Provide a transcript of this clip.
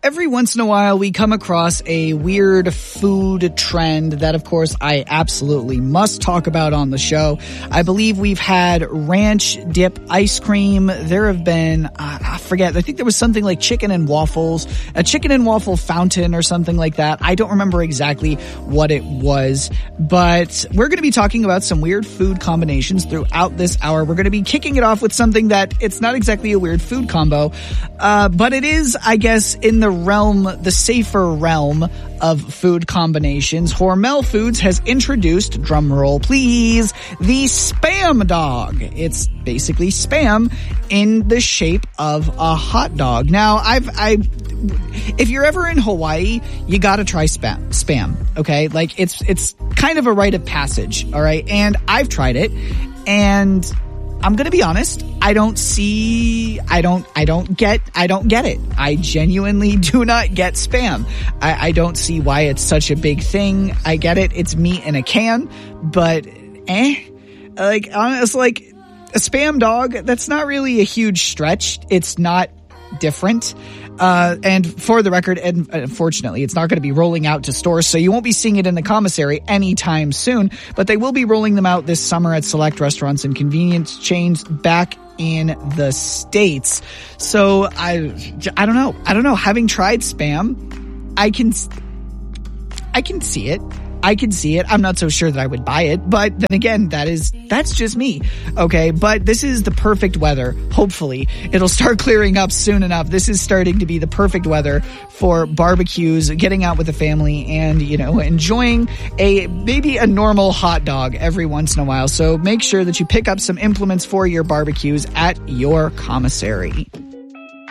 Every once in a while, we come across a weird food trend that, of course, I absolutely must talk about on the show. I believe we've had ranch dip ice cream. There have been, I think there was something like chicken and waffles, a chicken and waffle fountain or something like that. I don't remember exactly what it was, but we're going to be talking about some weird food combinations throughout this hour. We're going to be kicking it off with something that it's not exactly a weird food combo, but it is, I guess, in the safer realm of food combinations. Hormel Foods has introduced, drum roll please, the Spam Dog. It's basically Spam in the shape of a hot dog. Now, if you're ever in Hawaii, you gotta try Spam, okay? Like, it's kind of a rite of passage, alright? And I've tried it, and I'm gonna be honest, I don't get it. I genuinely do not get Spam. I don't see why it's such a big thing. I get it. It's meat in a can, but like, honestly, like, a Spam Dog, that's not really a huge stretch. It's not different. And for the record, and unfortunately, it's not going to be rolling out to stores, so you won't be seeing it in the commissary anytime soon, but they will be rolling them out this summer at select restaurants and convenience chains back in the States. So I don't know. Having tried Spam, I can see it. I'm not so sure that I would buy it, but then again, that's just me. Okay. But this is the perfect weather. Hopefully it'll start clearing up soon enough. This is starting to be the perfect weather for barbecues, getting out with the family, and, enjoying maybe a normal hot dog every once in a while. So make sure that you pick up some implements for your barbecues at your commissary.